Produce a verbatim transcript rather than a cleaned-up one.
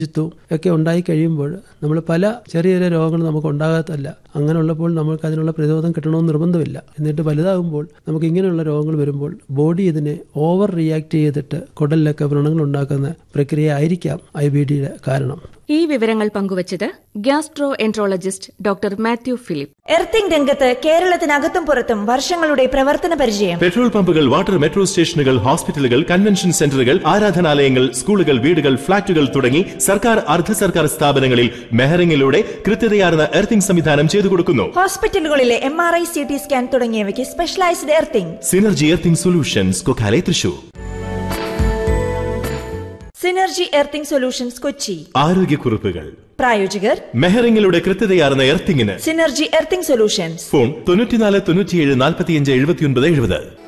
ഒക്കെ ഉണ്ടായി കഴിയുമ്പോൾ നമ്മൾ പല ചെറിയ ചെറിയ രോഗങ്ങൾ നമുക്ക് ഉണ്ടാകാത്തല്ല. അങ്ങനെയുള്ളപ്പോൾ നമുക്ക് അതിനുള്ള പ്രതിരോധം കിട്ടണമെന്ന് നിർബന്ധമില്ല. എന്നിട്ട് വലുതാകുമ്പോൾ നമുക്ക് ഇങ്ങനെയുള്ള രോഗങ്ങൾ വരുമ്പോൾ ബോഡി ഇതിനെ ഓവർ റിയാക്ട് ചെയ്തിട്ട് കുടലിലൊക്കെ വ്രണങ്ങൾ ഉണ്ടാക്കുന്ന പ്രക്രിയ ആയിരിക്കാം ഐ ബി ഡിയുടെ കാരണം. ഈ വിവരങ്ങൾ പങ്കുവച്ചത് gastro enterologist doctor Mathew Philip. Earthing രംഗത്ത് കേരളത്തിനകത്തും പുറത്തും വർഷങ്ങളുടെ പ്രവർത്തന പരിചയം. പെട്രോൾ പമ്പുകൾ, വാട്ടർ മെട്രോ സ്റ്റേഷനുകൾ, ഹോസ്പിറ്റലുകൾ, കൺവെൻഷൻ സെന്ററുകൾ, ആരാധനാലയങ്ങൾ, സ്കൂളുകൾ, വീടുകൾ, ഫ്ളാറ്റുകൾ തുടങ്ങി സർക്കാർ അർദ്ധ സർക്കാർ സ്ഥാപനങ്ങളിൽ മെഹറിംഗിലൂടെ കൃത്യതയാർന്ന എർത്തിംഗ് സംവിധാനം ചെയ്തു കൊടുക്കുന്നു. ഹോസ്പിറ്റലുകളിലെ M R I, C T scan തുടങ്ങിയവയ്ക്ക് specialised earthing. Synergy earthing solutions, Kokkalai, Thrissur. Synergy earthing solutions, Kochi. ആരോഗ്യക്കുറിപ്പുകൾ. പ്രായോജകർ മെഹറിംഗിലൂടെ കൃത്യതയാർന്ന എർത്തിംഗിന് സിനർജി എർത്തിംഗ് സൊല്യൂഷൻസ്. ഫോൺ തൊണ്ണൂറ്റിനാല് തൊണ്ണൂറ്റിയേഴ് നാൽപ്പത്തിയഞ്ച് എഴുപത്തിയൊൻപത് എഴുപത്.